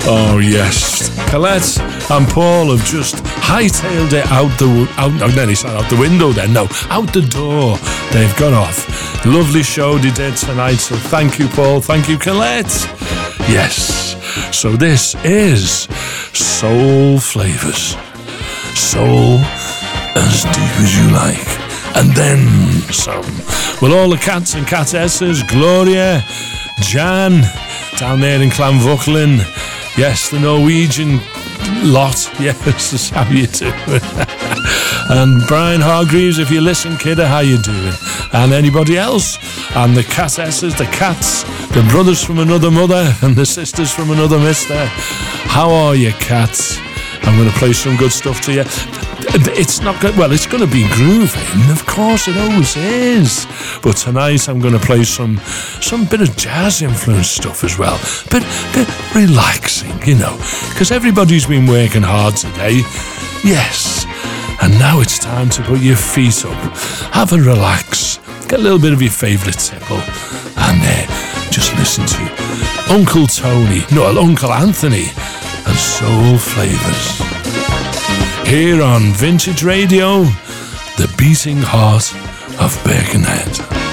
Oh yes, Colette and Paul have just hightailed it out the window. Out the door. They've gone off. Lovely show they did tonight. So thank you, Paul. Thank you, Colette. Yes. So this is Soul Flavors. Soul as deep as you like, and then some. Well, all the cats and catesses, Gloria, Jan, down there in Clanvucklin. Yes, the Norwegian lot. Yes, that's how you do. And Brian Hargreaves, if you listen, kidder, how you doing? And anybody else? And the catesses, the cats, the brothers from another mother, and the sisters from another mister. How are you, cats? I'm going to play some good stuff to you. It's not good. Well, it's going to be grooving, of course it always is. But tonight I'm going to play some bit of jazz influenced stuff as well. Bit relaxing, you know, because everybody's been working hard today. Yes, and now it's time to put your feet up, have a relax, get a little bit of your favourite tipple, and just listen to Uncle Anthony and Soul Flavors. Here on Vintage Radio, the beating heart of Birkenhead.